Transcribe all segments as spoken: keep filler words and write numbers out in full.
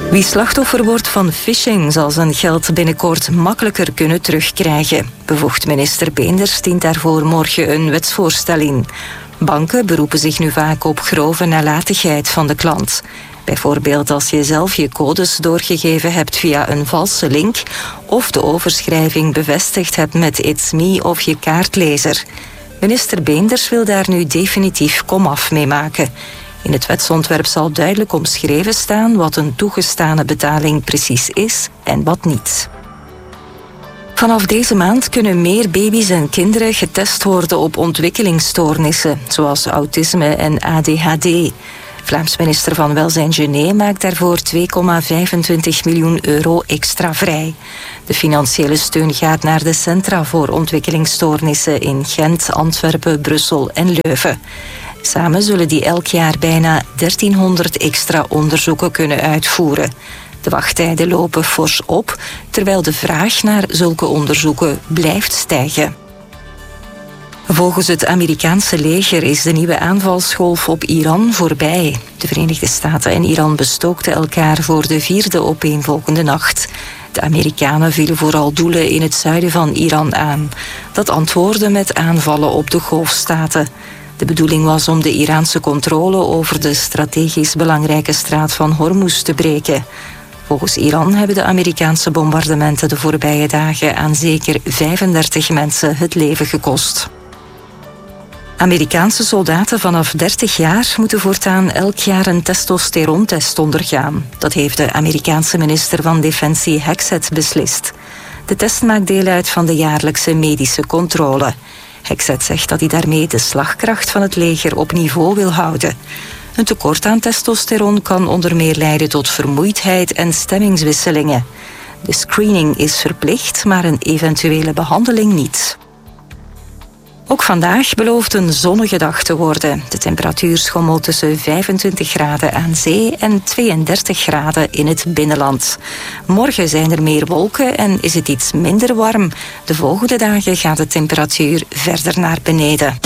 Wie slachtoffer wordt van phishing zal zijn geld binnenkort makkelijker kunnen terugkrijgen. Bevoegd minister Beenders dient daarvoor morgen een wetsvoorstel in. Banken beroepen zich nu vaak op grove nalatigheid van de klant. Bijvoorbeeld als je zelf je codes doorgegeven hebt via een valse link of de overschrijving bevestigd hebt met It's Me of je kaartlezer. Minister Beenders wil daar nu definitief komaf mee maken. In het wetsontwerp zal duidelijk omschreven staan wat een toegestane betaling precies is en wat niet. Vanaf deze maand kunnen meer baby's en kinderen getest worden op ontwikkelingsstoornissen, zoals autisme en A D H D. Vlaams minister van Welzijn Gené maakt daarvoor twee komma vijfentwintig miljoen euro extra vrij. De financiële steun gaat naar de Centra voor Ontwikkelingsstoornissen in Gent, Antwerpen, Brussel en Leuven. Samen zullen die elk jaar bijna dertienhonderd extra onderzoeken kunnen uitvoeren. De wachttijden lopen fors op, terwijl de vraag naar zulke onderzoeken blijft stijgen. Volgens het Amerikaanse leger is de nieuwe aanvalsgolf op Iran voorbij. De Verenigde Staten en Iran bestookten elkaar voor de vierde opeenvolgende nacht. De Amerikanen vielen vooral doelen in het zuiden van Iran aan. Dat antwoordde met aanvallen op de Golfstaten. De bedoeling was om de Iraanse controle over de strategisch belangrijke straat van Hormuz te breken. Volgens Iran hebben de Amerikaanse bombardementen de voorbije dagen aan zeker vijfendertig mensen het leven gekost. Amerikaanse soldaten vanaf dertig jaar moeten voortaan elk jaar een testosteroontest ondergaan. Dat heeft de Amerikaanse minister van Defensie Hexet beslist. De test maakt deel uit van de jaarlijkse medische controle. Hexet zegt dat hij daarmee de slagkracht van het leger op niveau wil houden. Een tekort aan testosteron kan onder meer leiden tot vermoeidheid en stemmingswisselingen. De screening is verplicht, maar een eventuele behandeling niet. Ook vandaag belooft een zonnige dag te worden. De temperatuur schommelt tussen vijfentwintig graden aan zee en tweeëndertig graden in het binnenland. Morgen zijn er meer wolken en is het iets minder warm. De volgende dagen gaat de temperatuur verder naar beneden.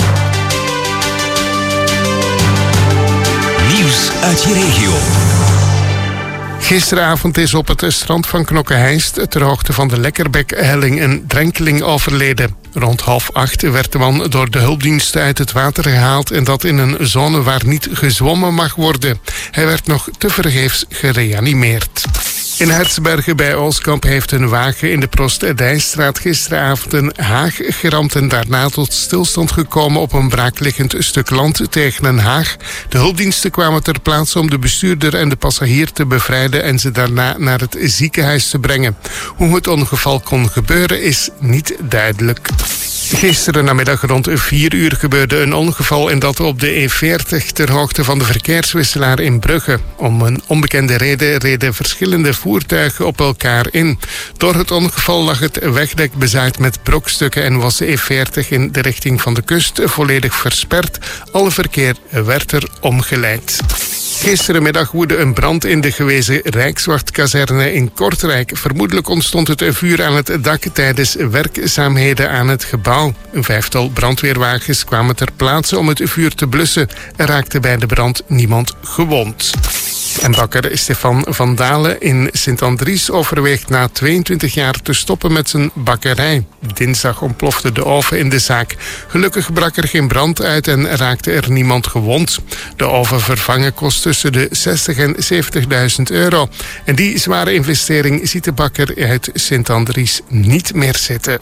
Nieuws uit je regio. Gisteravond is op het strand van Knokke-Heist ter hoogte van de Lekkerbek-helling een drenkeling overleden. Rond half acht werd de man door de hulpdiensten uit het water gehaald en dat in een zone waar niet gezwommen mag worden. Hij werd nog tevergeefs gereanimeerd. In Hertzbergen bij Oostkamp heeft een wagen in de Proostdijstraat gisteravond een haag geramd en daarna tot stilstand gekomen op een braakliggend stuk land tegen een haag. De hulpdiensten kwamen ter plaatse om de bestuurder en de passagier te bevrijden en ze daarna naar het ziekenhuis te brengen. Hoe het ongeval kon gebeuren is niet duidelijk. Gisteren namiddag rond vier uur gebeurde een ongeval en dat op de E veertig ter hoogte van de verkeerswisselaar in Brugge. Om een onbekende reden reden verschillende voertuigen op elkaar in. Door het ongeval lag het wegdek bezaaid met brokstukken en was de E veertig in de richting van de kust volledig versperd. Alle verkeer werd er omgeleid. Gisterenmiddag woedde een brand in de gewezen Rijkswachtkazerne in Kortrijk. Vermoedelijk ontstond het vuur aan het dak tijdens werkzaamheden aan het gebouw. Een vijftal brandweerwagens kwamen ter plaatse om het vuur te blussen. Er raakte bij de brand niemand gewond. En bakker Stefan van Dalen in Sint-Andries overweegt na tweeëntwintig jaar te stoppen met zijn bakkerij. Dinsdag ontplofte de oven in de zaak. Gelukkig brak er geen brand uit en raakte er niemand gewond. De oven vervangen kost tussen de zestig en zeventigduizend euro. En die zware investering ziet de bakker uit Sint-Andries niet meer zitten.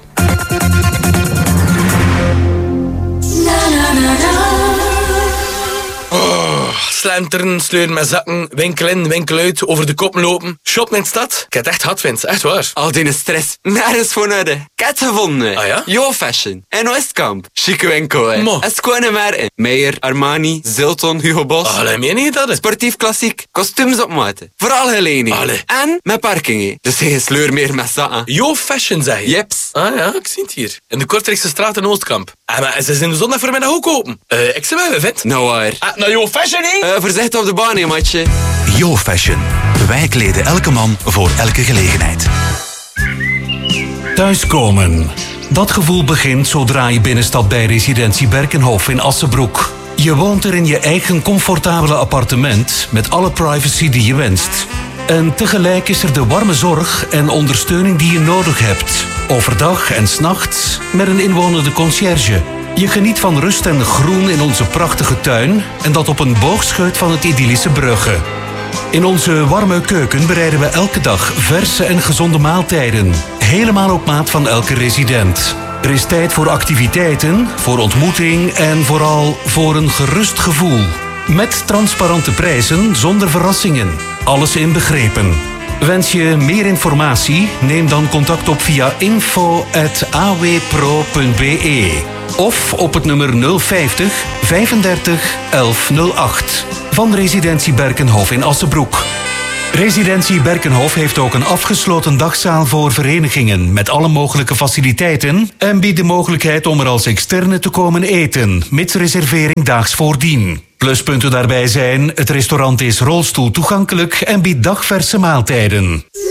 Slenteren, sleuren met zakken, winkel in, winkel uit, over de kop lopen. Shoppen in de stad. Ik heb het echt gehad, Vince. Echt waar. Al die stress, nergens voor nodig. Ik heb het gevonden. Ah ja? Yo Fashion. En Oostkamp. Chique winkel, hè. Mo. Het is gewoon maar in. Meijer, Armani, Zilton, Hugo Boss. Allee, meen je dat? Sportief klassiek. Kostuums op maat. Vooral gelening. Allee. En met parking, hè. Dus geen sleur meer met zakken. Yo Fashion, zeg je? Jeps. Ah ja, ik zie het hier. In de Kortrijkse straat in Oostkamp. Ah, maar ze zijn de zondag voormiddag ook open. Uh, ik zei wel, Vint. Nou waar. Ah, nou Yo Fashion, hè? Uh, voorzichtig op de baan, hè, matje. Yo Fashion. Wij kleden elke man voor elke gelegenheid. Thuiskomen. Dat gevoel begint zodra je binnenstapt bij residentie Berkenhof in Assenbroek. Je woont er in je eigen comfortabele appartement met alle privacy die je wenst. En tegelijk is er de warme zorg en ondersteuning die je nodig hebt. Overdag en 's nachts met een inwonende conciërge. Je geniet van rust en groen in onze prachtige tuin en dat op een boogscheut van het idyllische Brugge. In onze warme keuken bereiden we elke dag verse en gezonde maaltijden. Helemaal op maat van elke resident. Er is tijd voor activiteiten, voor ontmoeting en vooral voor een gerust gevoel. Met transparante prijzen zonder verrassingen. Alles inbegrepen. Wens je meer informatie? Neem dan contact op via info at a w pro punt b e of op het nummer nul vijftig vijfendertig elf nul acht van Residentie Berkenhof in Assenbroek. Residentie Berkenhof heeft ook een afgesloten dagzaal voor verenigingen met alle mogelijke faciliteiten en biedt de mogelijkheid om er als externe te komen eten, mits reservering daags voordien. Pluspunten daarbij zijn: het restaurant is rolstoel toegankelijk en biedt dagverse maaltijden.